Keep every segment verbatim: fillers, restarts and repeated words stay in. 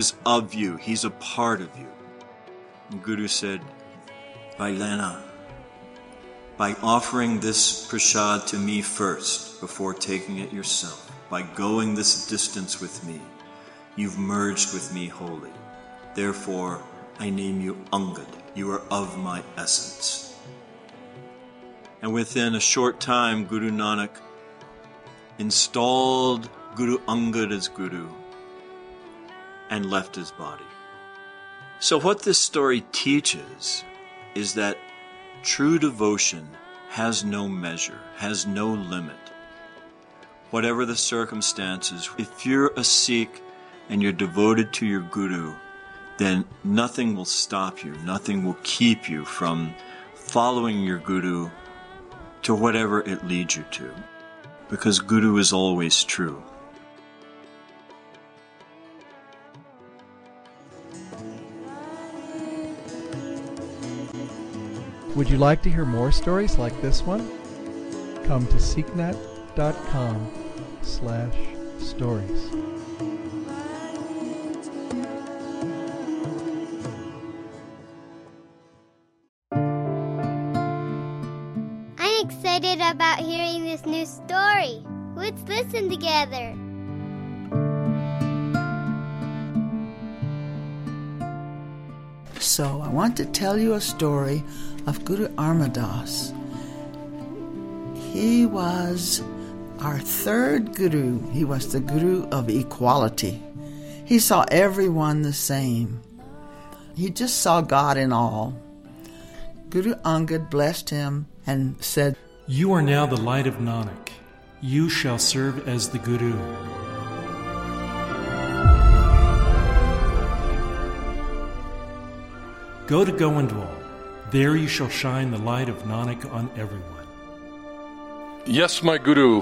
of you. He's a part of you. And Guru said, Vailena, by offering this prasad to me first, before taking it yourself, by going this distance with me, you've merged with me wholly. Therefore, I name you Angad. You are of my essence. And within a short time, Guru Nanak installed Guru Angad as Guru and left his body. So what this story teaches is that true devotion has no measure, has no limit. Whatever the circumstances, if you're a Sikh and you're devoted to your Guru, then nothing will stop you, nothing will keep you from following your Guru to whatever it leads you to, because Guru is always true. Would you like to hear more stories like this one? Come to seeknet dot com slash stories. I'm excited about hearing this new story. Let's listen together. So I want to tell you a story of Guru Amar-Das. He was our third Guru. He was the Guru of equality. He saw everyone the same. He just saw God in all. Guru Angad blessed him and said, You are now the light of Nanak. You shall serve as the Guru. Go to Goindwal. There you shall shine the light of Nanak on everyone. Yes, my Guru.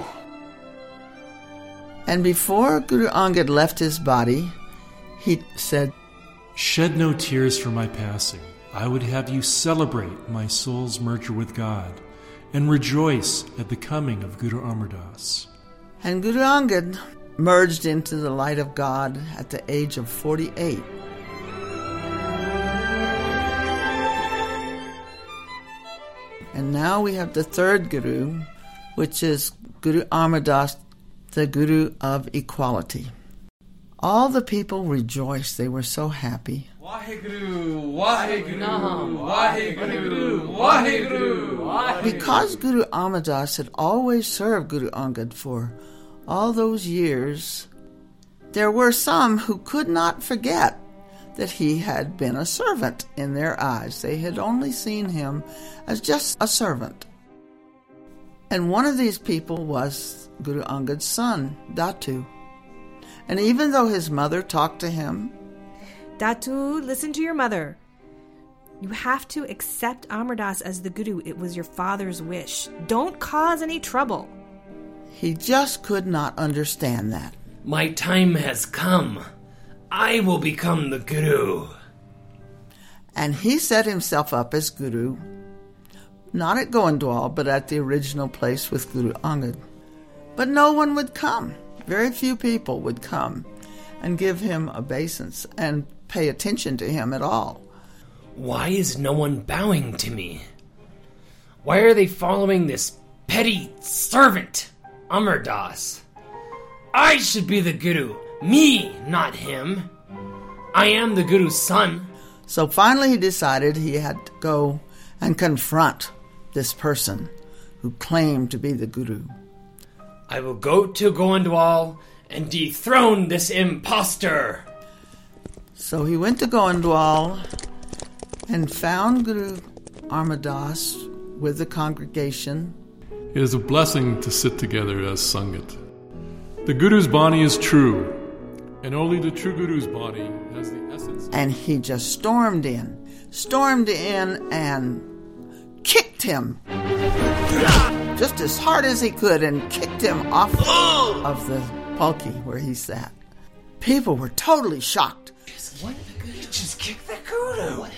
And before Guru Angad left his body, he said, Shed no tears for my passing. I would have you celebrate my soul's merger with God and rejoice at the coming of Guru Amar-Das. And Guru Angad merged into the light of God at the age of forty-eight. And now we have the third Guru, which is Guru Amar-Das, the Guru of equality. All the people rejoiced. They were so happy. Waheguru, Waheguru, Waheguru, Waheguru. Because Guru Amar-Das had always served Guru Angad for all those years, there were some who could not forget that he had been a servant in their eyes. They had only seen him as just a servant. And one of these people was Guru Angad's son, Datu. And even though his mother talked to him, Datu, listen to your mother. You have to accept Amar-Das as the Guru. It was your father's wish. Don't cause any trouble. He just could not understand that. My time has come. I will become the Guru. And he set himself up as Guru, not at Goindwal, but at the original place with Guru Angad. But no one would come. Very few people would come and give him obeisance and pay attention to him at all. Why is no one bowing to me? Why are they following this petty servant, Amar-Das? I should be the Guru. Me, not him. I am the Guru's son. So finally he decided he had to go and confront this person who claimed to be the Guru. I will go to Goindwal and dethrone this impostor. So he went to Goindwal and found Guru Amar-Das with the congregation. It is a blessing to sit together as Sangat. The Guru's body is true, and only the true Guru's body has the essence. And he just stormed in, stormed in and kicked him just as hard as he could and kicked him off of the palki where he sat. People were totally shocked. What? He just kicked the Guru. What happened?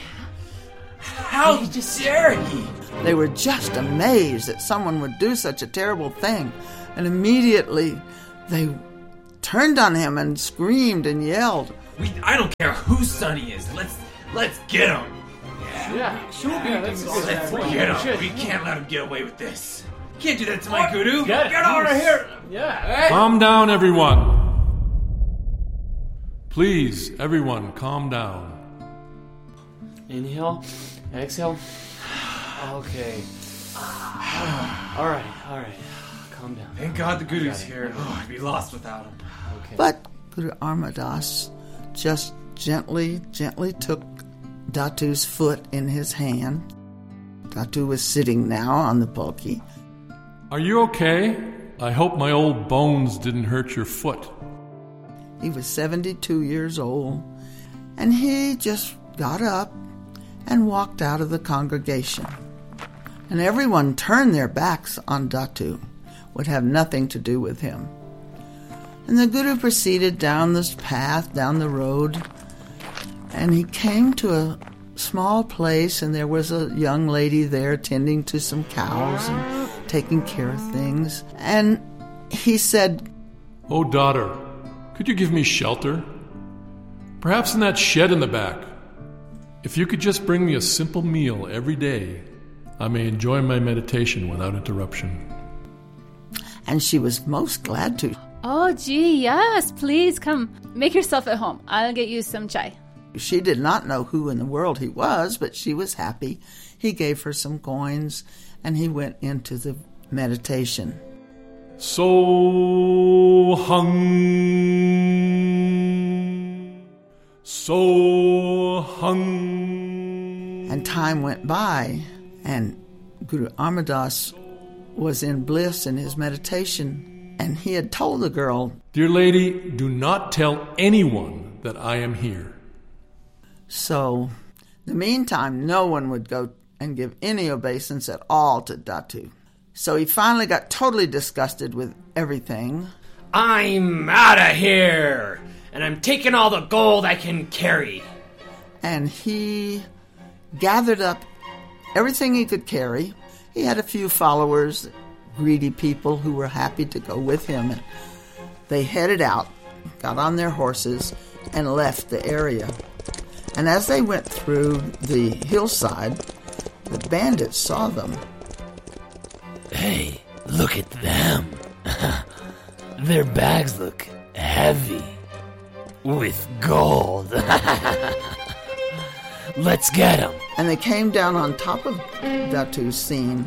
How dare he? They were just amazed that someone would do such a terrible thing. And immediately they turned on him and screamed and yelled, We, I don't care whose son he is. Let's let's get him. Yeah, yeah, sure. Yeah, let's let's get him. We can't let him get away with this. Can't do that to my Guru. Get, get over here. Yeah. Hey. Calm down, everyone. Please, everyone, calm down. Inhale, exhale. Okay. all right, all right. Calm down. Thank God the Guru's here. Oh, I'd be lost without him. Okay. But Guru Amar-Das just gently, gently took Datu's foot in his hand. Datu was sitting now on the pulki. Are you okay? I hope my old bones didn't hurt your foot. He was seventy-two years old, and he just got up and walked out of the congregation. And everyone turned their backs on Datu, would have nothing to do with him. And the Guru proceeded down this path, down the road, and he came to a small place, and there was a young lady there tending to some cows and taking care of things. And he said, "Oh, daughter, could you give me shelter? Perhaps in that shed in the back. If you could just bring me a simple meal every day, I may enjoy my meditation without interruption." And she was most glad to. Oh, gee, yes, please come. Make yourself at home. I'll get you some chai. She did not know who in the world he was, but she was happy. He gave her some coins, and he went into the meditation. So hung, so hung. And time went by, and Guru Amar-Das was in bliss in his meditation, and he had told the girl, "Dear lady, do not tell anyone that I am here." So, in the meantime, no one would go and give any obeisance at all to Datu. So he finally got totally disgusted with everything. I'm out of here, and I'm taking all the gold I can carry. And he gathered up everything he could carry. He had a few followers, greedy people who were happy to go with him. And they headed out, got on their horses, and left the area. And as they went through the hillside, the bandits saw them. Hey, look at them. Their bags look heavy. With gold. Let's get them. And they came down on top of Datu's scene.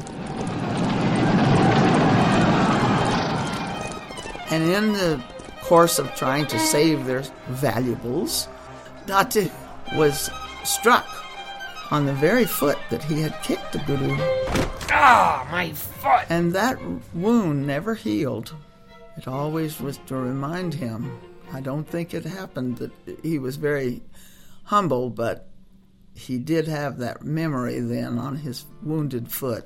And in the course of trying to save their valuables, Datu was struck on the very foot that he had kicked the Guru. Ah, my foot! And that wound never healed. It always was to remind him. I don't think it happened that he was very humble, but he did have that memory then on his wounded foot.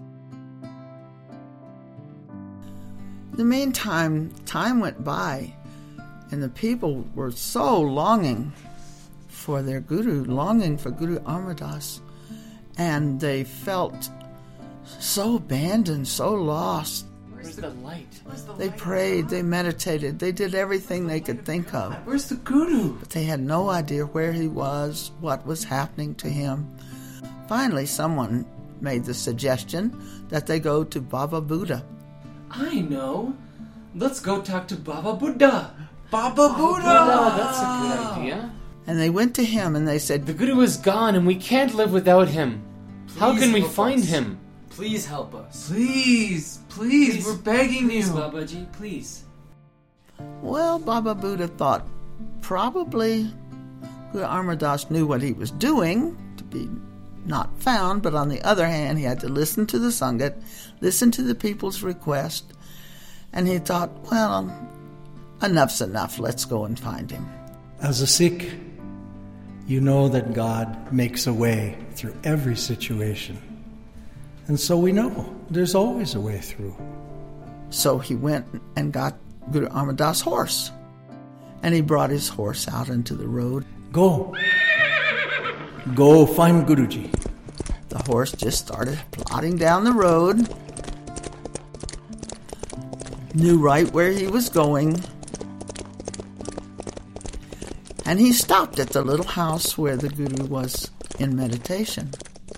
In the meantime, time went by, and the people were so longing for their Guru, longing for Guru Amar-Das, and they felt so abandoned, so lost. Where's the light? Where's the They light? prayed, they meditated, they did everything they could think of. Where's the Guru? But they had no idea where he was, what was happening to him. Finally, someone made the suggestion that they go to Baba Buddha. I know. Let's go talk to Baba Buddha. Baba Buddha! Buddha, that's a good idea. And they went to him and they said, The Guru is gone and we can't live without him. Please How can we find us. him? Please help us. Please, please, please we're begging please, you. Babaji, please. Well, Baba Buddha thought probably Guru Amar-Das knew what he was doing to be not found, but on the other hand, he had to listen to the Sangat, listen to the people's request, and he thought, well, enough's enough, let's go and find him. As a Sikh, you know that God makes a way through every situation. And so we know there's always a way through. So he went and got Guru Amar-Das' horse. And he brought his horse out into the road. Go. Go find Guruji. The horse just started plodding down the road. Knew right where he was going. and he stopped at the little house where the Guru was in meditation.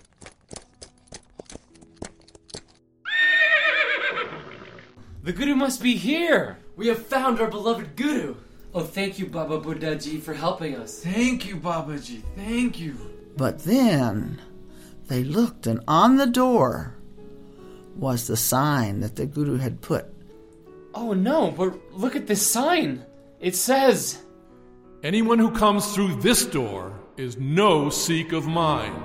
The Guru must be here. We have found our beloved Guru. Oh, thank you, Baba Buddha-ji, for helping us. Thank you, Babaji. Thank you. But then they looked, and on the door was the sign that the Guru had put. Oh no, but look at this sign. It says, anyone who comes through this door is no Sikh of mine.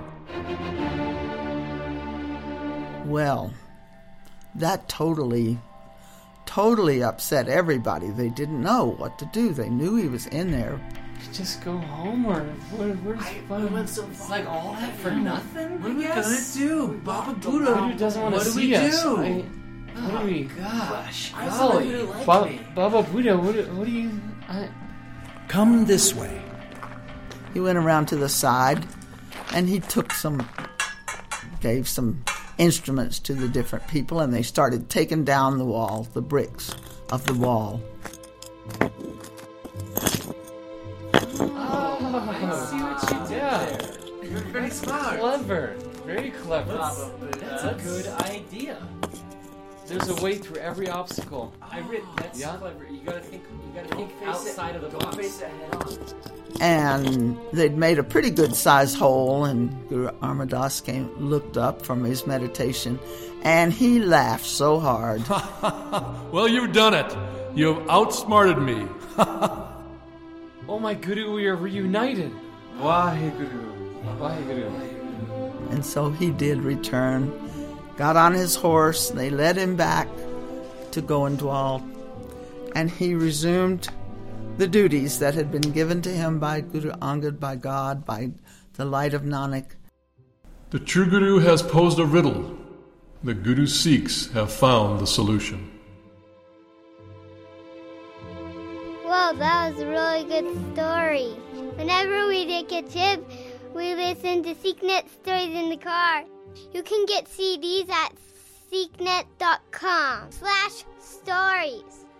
Well, that totally, totally upset everybody. They didn't know what to do. They knew he was in there. Just go home, or where, where's I went so it's like all that for nothing? What are we gonna do? Baba Buddha, Buddha doesn't want to what do see we us. do? I, what oh, do we? Gosh, Golly, like ba- me. Baba Buddha, what, do- what do you? I... Come this way. He went around to the side, and he took some, gave some instruments to the different people, and they started taking down the wall, the bricks of the wall. Oh, I see what you did there. You're very smart. Clever, very clever. Baba Buddha. That's a good idea. There's a way through every obstacle. I read. That's Yeah. clever. You gotta think. You gotta Don't think face outside it. of the Don't box. face it head on. And they'd made a pretty good sized hole, and Guru Amar Das came, looked up from his meditation, and he laughed so hard. Well, you've done it. You've outsmarted me. Oh my Guru, we are reunited. Waheguru. Waheguru. And so he did return, got on his horse, they led him back to Goindwal, and he resumed the duties that had been given to him by Guru Angad, by God, by the light of Nanak. The true Guru has posed a riddle. The Guru Sikhs have found the solution. Whoa, that was a really good story. Whenever we take a trip, we listen to SeekNet stories in the car. You can get C Ds at seeknet dot com slash stories.